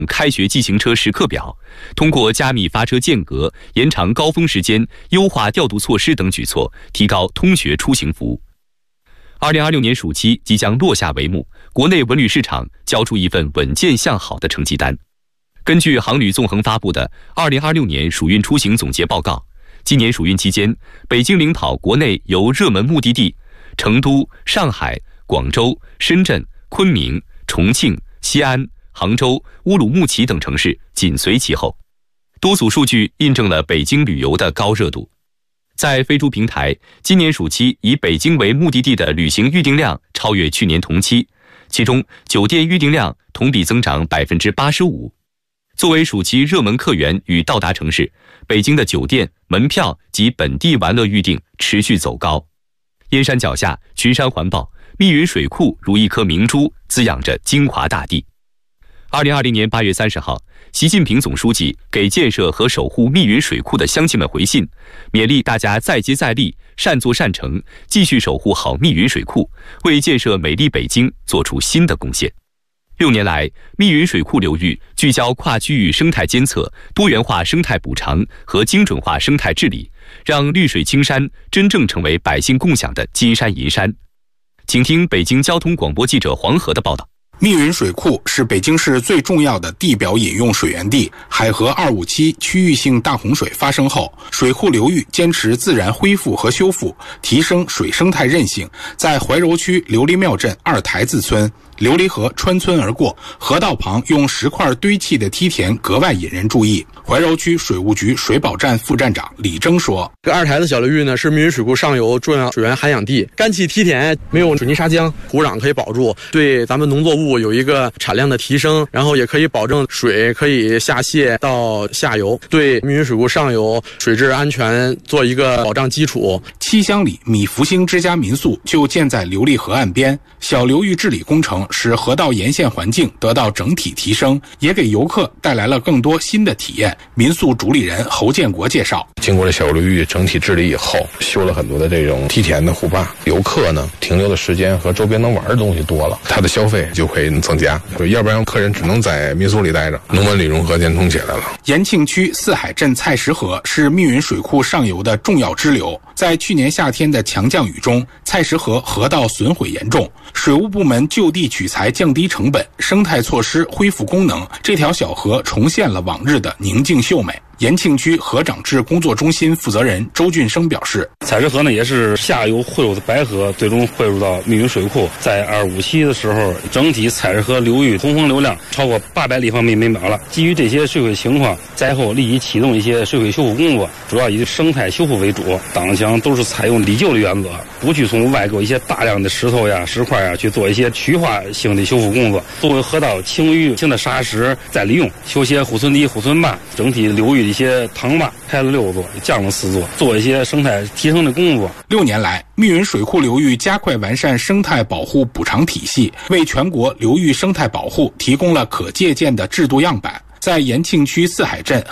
开学骑行车时刻表，通过加密发车间隔、延长高峰时间、优化调度措施等举措，提高通学出行服务。2026年暑期即将落下帷幕，国内文旅市场交出一份稳健向好的成绩单。根据航旅纵横发布的2026年暑运出行总结报告，今年暑运期间，北京领跑国内由热门目的地成都、上海、广州、深圳、昆明、重庆、西安、杭州、乌鲁木齐等城市紧随其后。多组数据印证了北京旅游的高热度。在飞猪平台，今年暑期以北京为目的地的旅行预订量超越去年同期，其中酒店预订量同比增长 85%。作为暑期热门客源与到达城市，北京的酒店、门票及本地玩乐预订持续走高。燕山脚下，群山环抱，密云水库如一颗明珠，滋养着精华大地。2020年8月30号，习近平总书记给建设和守护密云水库的乡亲们回信，勉励大家再接再厉，善作善成，继续守护好密云水库，为建设美丽北京做出新的贡献。6年来，密云水库流域聚焦跨区域生态监测、多元化生态补偿和精准化生态治理，让绿水青山真正成为百姓共享的金山银山。请听北京交通广播记者黄河的报道。 密云水库是北京市最重要的地表饮用水源地。海河257区域性大洪水发生后，水库流域坚持自然恢复和修复，提升水生态韧性。在怀柔区琉璃庙镇二台子村，琉璃河穿村而过，河道旁用石块堆砌的梯田格外引人注意。怀柔区水务局水保站副站长李征说：“ 这二台子小流域呢是密云水库上游重要水源涵养地，干砌梯田没有水泥砂浆，土壤可以保住，对咱们农作物有一个产量的提升，然后也可以保证水可以下泄到下游，对密云水库上游水质安全做一个保障基础。” 七乡里米福星之家民宿就建在琉璃河岸边，小流域治理工程使河道沿线环境得到整体提升，也给游客带来了更多新的体验。民宿主理人侯建国介绍， 经过了小流域整体治理以后，修了很多的这种梯田的护坝，游客呢停留的时间和周边能玩的东西多了，他的消费就会增加，要不然客人只能在民宿里待着，农文旅融合监通起来了。 延庆区四海镇蔡石河是密云水库上游的重要支流，在去年夏天的强降雨中，蔡石河河道损毁严重，水务部门就地取材降低成本，生态措施恢复功能，这条小河重现了往日的宁静秀美。延庆区河长治工作中心负责人周俊生表示， 蔡石河呢也是下游汇入的白河，最终汇入到密云水库。在257的时候，整体蔡石河流域洪峰流量超过800立方米每秒了。基于这些水毁情况，灾后立即启动一些水毁修复工作，主要以生态修复为主，当前都是采用理旧的原则，不去从外购一些大量的石头呀、石块呀去做一些区化性的修复工作。作为河道清淤性的砂石再利用，修些护村堤、护村坝，整体流域的一些塘坝开了6座，降了4座，做一些生态提升的工作。 6年来，密云水库流域加快完善生态保护补偿体系，为全国流域生态保护提供了可借鉴的制度样板。在延庆区四海镇